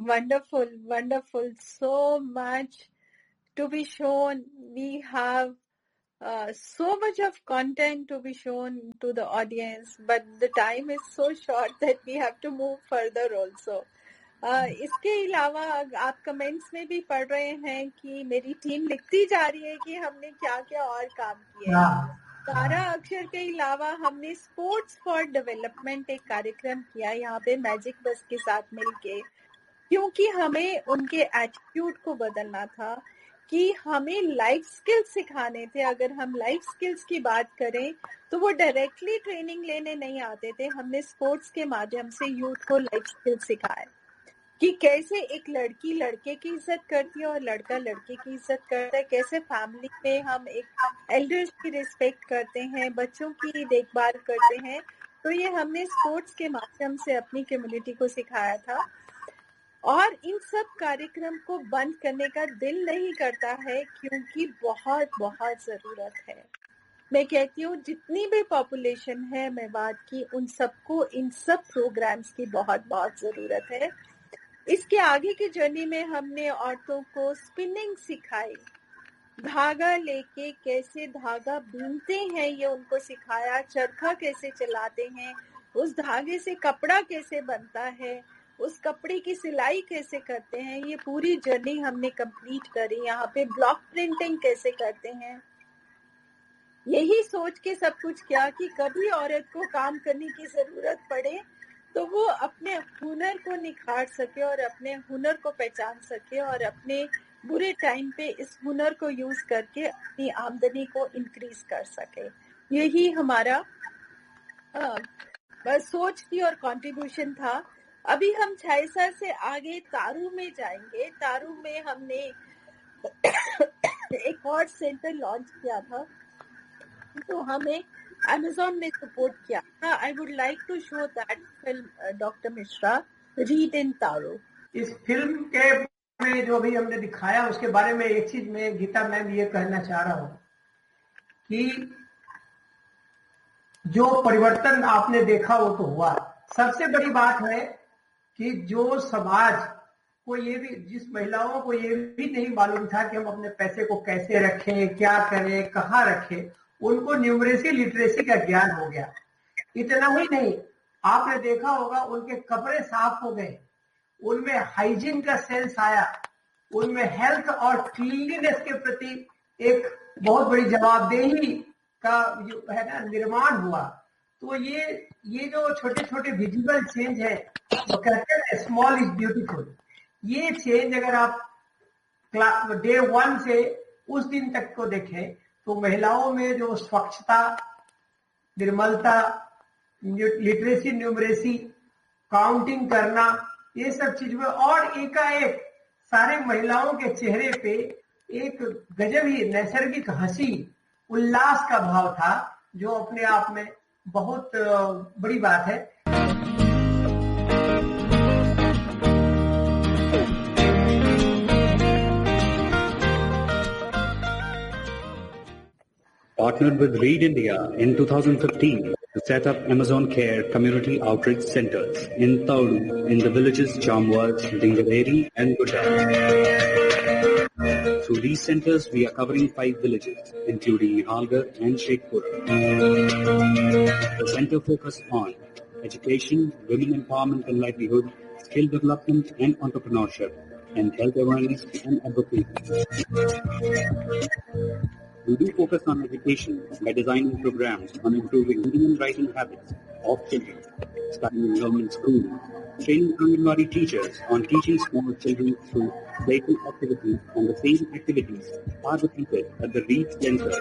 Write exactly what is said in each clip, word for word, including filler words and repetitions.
wonderful, wonderful. So much to be shown. We have uh, so much of content to be shown to the audience, but the time is so short that we have to move further also. Uh, इसके अलावा आप comments में भी पढ़ रहे हैं कि मेरी टीम लिखती जा रही है कि हमने क्या क्या और काम किया है. तारा अक्षर के अलावा हमने स्पोर्ट्स फॉर डेवलपमेंट एक कार्यक्रम किया यहाँ पे मैजिक बस के साथ मिलके, क्योंकि हमें उनके एटीट्यूड को बदलना था कि हमें लाइफ स्किल्स सिखाने थे. अगर हम लाइफ स्किल्स की बात करें तो वो डायरेक्टली ट्रेनिंग लेने नहीं आते थे. हमने स्पोर्ट्स के माध्यम से यूथ को लाइफ स्किल्स सिखाए कि कैसे एक लड़की लड़के की इज्जत करती है और लड़का लड़के की इज्जत करता है, कैसे फैमिली में हम एक एल्डर्स की रिस्पेक्ट करते हैं, बच्चों की देखभाल करते हैं. तो ये हमने स्पोर्ट्स के माध्यम से अपनी कम्युनिटी को सिखाया था. और इन सब कार्यक्रम को बंद करने का दिल नहीं करता है क्योंकि बहुत बहुत जरूरत है. मैं कहती हूँ जितनी भी पॉपुलेशन है मेवात की, उन सबको इन सब प्रोग्राम्स की बहुत बहुत जरूरत है. इसके आगे की जर्नी में हमने औरतों को स्पिनिंग सिखाई, धागा लेके कैसे धागा बुनते हैं ये उनको सिखाया, चरखा कैसे चलाते हैं, उस धागे से कपड़ा कैसे बनता है, उस कपड़े की सिलाई कैसे करते हैं, ये पूरी जर्नी हमने कंप्लीट करी. यहाँ पे ब्लॉक प्रिंटिंग कैसे करते हैं, यही सोच के सब कुछ किया कि कभी औरत को काम करने की जरूरत पड़े तो वो अपने हुनर को निखार सके और अपने हुनर को पहचान सके और अपने बुरे टाइम पे इस हुनर को यूज करके अपनी आमदनी को इंक्रीज कर सके. यही हमारा आ, बस सोच थी और कंट्रीब्यूशन था. अभी हम छायसा से आगे तारू में जाएंगे. तारू में हमने एक और सेंटर लॉन्च किया था, तो हमें Amazon ने सपोर्ट किया था. I would like to show that film, uh, Doctor Mishra, Read in Taro. इस फिल्म के में जो अभी हमने दिखाया उसके बारे में एक चीज मैं गीता मैम ये कहना चाह रहा हूँ कि जो परिवर्तन आपने देखा वो तो हुआ. सबसे बड़ी बात है कि जो समाज को ये भी, जिस महिलाओं को ये भी नहीं मालूम था कि हम अपने पैसे को कैसे रखें, क्या करें, कहाँ रखें, उनको न्यूमरेसी लिटरेसी का ज्ञान हो गया. इतना ही नहीं, आपने देखा होगा उनके कपड़े साफ हो गए, उनमें हाइजीन का सेंस आया, उनमें हेल्थ और क्लीनलीनेस के प्रति एक बहुत बड़ी जवाबदेही का जो है ना निर्माण हुआ. तो ये ये जो छोटे छोटे विजिबल चेंज है, तो कहते हैं स्मॉल इज ब्यूटीफुल. ये चेंज अगर आप डे वन से उस दिन तक को देखें तो महिलाओं में जो स्वच्छता, निर्मलता, लिटरेसी, न्यूमरेसी, काउंटिंग करना, ये सब चीज में, और एकाएक सारे महिलाओं के चेहरे पे एक गजब ही नैसर्गिक हंसी, उल्लास का भाव था, जो अपने आप में बहुत बड़ी बात है. Partnered with Read India in two thousand fifteen to set up Amazon Care Community Outreach Centers in Tauru, in the villages Jamwaz, Dingareri and Gutta. Through these centers, we are covering five villages, including Nihalgarh and Sheikhpura. The center focuses on education, women empowerment and livelihood, skill development and entrepreneurship, and health awareness and advocacy. We do focus on education by designing programs on improving reading and writing habits of children, studying in government schools, training Anganwadi teachers on teaching small children through playful activities, and the same activities are repeated at the Read Center.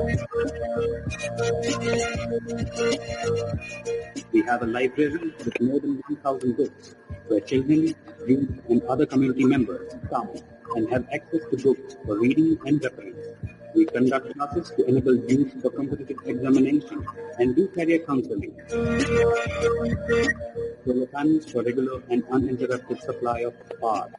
We have a library with more than one thousand books where children, youth, and other community members come and have access to books for reading and reference. We conduct classes to enable youth for competitive examination and do career counseling. Solar panels for regular and uninterrupted supply of power.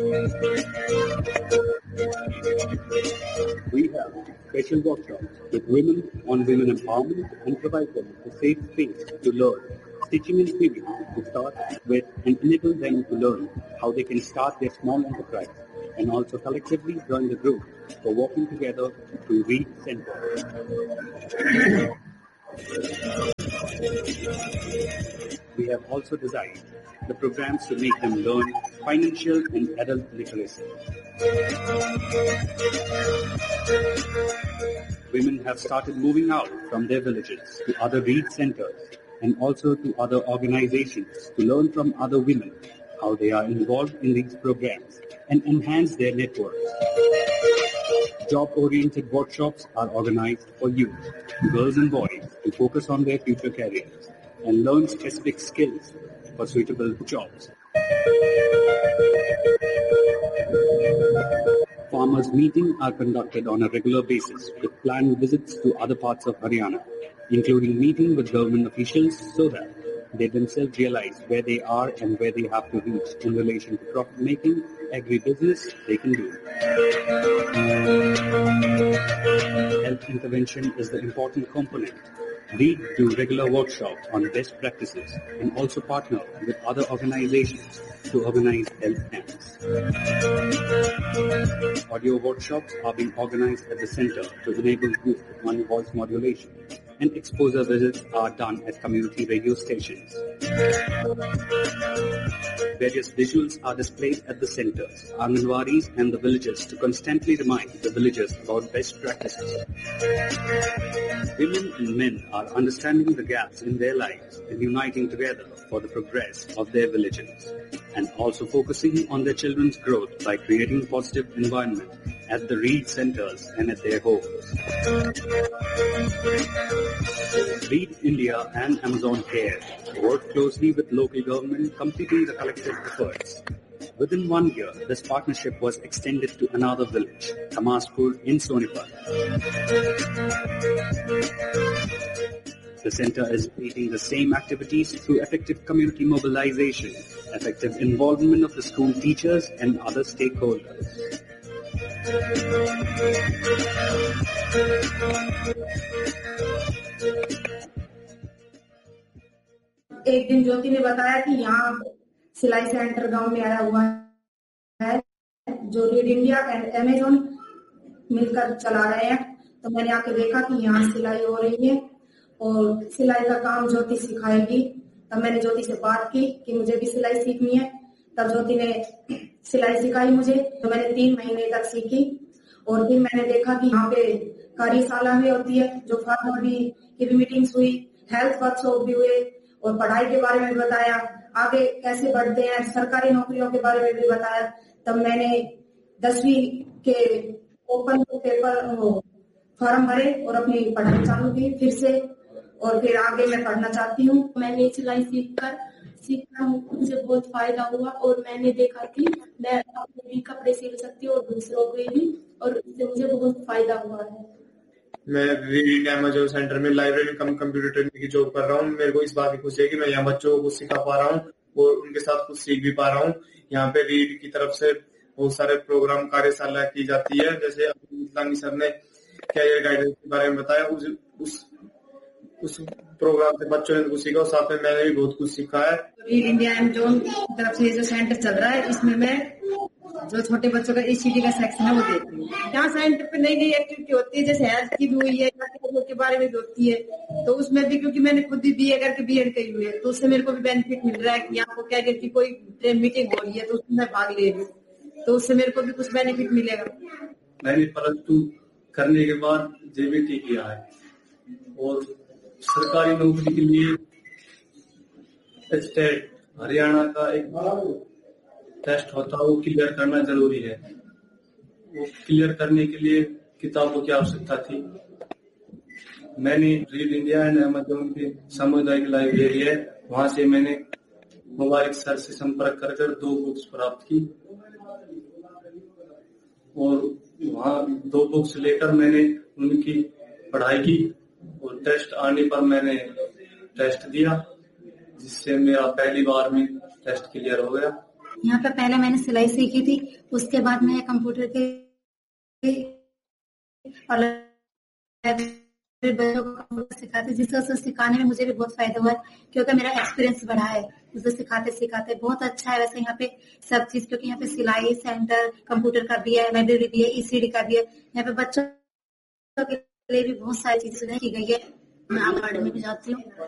We have special workshops with women on women empowerment and provide them a safe space to learn Teaching and training to start with and enable them to learn how they can start their small enterprise and also collectively join the group for working together to reach center. We have also designed the programs to make them learn financial and adult literacy. Women have started moving out from their villages to other READ centers and also to other organizations to learn from other women how they are involved in these programs and enhance their networks. Job-oriented workshops are organized for youth, girls and boys, to focus on their future careers and learn specific skills for suitable jobs. Farmers' meetings are conducted on a regular basis with planned visits to other parts of Haryana, including meeting with government officials so that they themselves realize where they are and where they have to reach in relation to profit making, agribusiness they can do. Health intervention is the important component. We do regular workshops on best practices and also partner with other organizations to organize health camps. Audio workshops are being organized at the center to enable youth on voice modulation, and exposure visits are done at community radio stations. Various visuals are displayed at the centers, Anganwadis and the villages to constantly remind the villagers about best practices. Women and men are understanding the gaps in their lives and uniting together for the progress of their villages, and also focusing on their children's growth by creating positive environment at the READ centers and at their homes. READ India and Amazon Care work closely with local government, completing the collective efforts. Within one year, this partnership was extended to another village, Kamaspur in Sonipat. The center is leading the same activities through effective community mobilization, effective involvement of the school teachers and other stakeholders. एक दिन ज्योति ने बताया कि यहाँ सिलाई centre गांव में आया हुआ है जो रीड इंडिया एंड अमेज़न मिलकर चला रहे हैं। तो मैंने आके देखा कि यहाँ सिलाई हो रही है और सिलाई का काम ज्योति सिखाएगी। तब मैंने ज्योति से बात की कि मुझे भी सिलाई सीखनी है। तब ज्योति ने सिलाई सिखाई मुझे, तो मैंने तीन महीने तक सीखी। और फिर मैंने देखा कि यहाँ पे कार्यशाला भी होती है, जो फार्मर भी की भी मीटिंग्स हुई, हेल्थ वर्कशॉप भी हुए और पढ़ाई के बारे में भी बताया, आगे कैसे बढ़ते हैं, सरकारी नौकरियों के बारे में भी बताया। तब मैंने दसवीं के ओपन पेपर फॉर्म भरे और अपनी पढ़ाई चालू की फिर से, और फिर आगे मैं पढ़ना चाहती हूँ। मैंने सिलाई सीखकर सीखना मुझे बहुत फायदा हुआ और मैंने देखा कि मैं अपने भी कपड़े सिल सकती हूँ और दूसरों के भी, और इससे मुझे बहुत फायदा हुआ है। मैं रीड इंडिया अमेज़न सेंटर में लाइब्रेरी कम कंप्यूटर ट्रेनिंग की जॉब कर रहा हूँ। मेरे को इस बात की खुशी है कि मैं यहाँ बच्चों को कुछ सिखा पा रहा हूँ और उनके साथ कुछ सीख भी पा रहा हूँ। यहाँ पे रीड की तरफ से बहुत सारे प्रोग्राम कार्यशाला की जाती है, जैसे अब्दुल सर ने कैरियर गाइडेंस के बारे में बताया। उस उस उस प्रोग्राम से बच्चों ने कुछ सीखा और साथ में मैंने भी बहुत कुछ सीखा है। रीड इंडिया अमेज़न की तरफ से जो सेंटर चल रहा है, इसमें मैं जो छोटे बच्चों का ईसीडी का सेक्शन है वो देखती हूँ। यहाँ सेंटर पे नई नई एक्टिविटी होती है, जैसे हेल्थ की भी हुई है, के बारे में भी होती है, तो उसमें भी क्योंकि मैंने खुद भी बीए करके बीएड की हुई है, तो उससे मेरे को भी बेनिफिट मिल रहा है कि यहाँ को कैरियर की कोई मीटिंग हो रही है तो उसमें मैं भाग ले रही हूँ, तो उससे मेरे को भी कुछ बेनिफिट मिलेगा। मैंने प्लस टू करने के बाद जेबीटी किया है और सरकारी नौकरी के लिए स्टेट हरियाणा का एक टेस्ट होता है, वो क्लियर करना जरूरी है। वो क्लियर करने के लिए किताबों की आवश्यकता थी। मैंने रीड इंडिया एंड अमेज़न की सामुदायिक लाइब्रेरी है, वहां से मैंने मुबारक सर से संपर्क कर कर दो बुक्स प्राप्त की और वहाँ दो बुक्स लेकर मैंने उनकी पढ़ाई की और टेस्ट आने पर मैंने टेस्ट दिया, जिससे मेरा पहली बार में टेस्ट क्लियर हो गया। यहाँ पे पहले मैंने सिलाई सीखी थी, उसके बाद मैं कंप्यूटर के और फिर बच्चों को कंप्यूटर सिखाते, जिससे उसे सिखाने में मुझे भी बहुत फायदा हुआ है, क्योंकि मेरा एक्सपीरियंस बढ़ा है उसे सिखाते सिखाते। बहुत अच्छा है वैसे यहाँ पे सब चीज, क्योंकि यहाँ पे सिलाई सेंटर, कंप्यूटर का भी है, लाइब्रेरी भी है, ईसीडी का भी है। यहाँ पे बच्चों के लिए भी बहुत सारी चीजें सुविधा की गई है। मैं आंगनबाड़ी में भी जाती हूँ।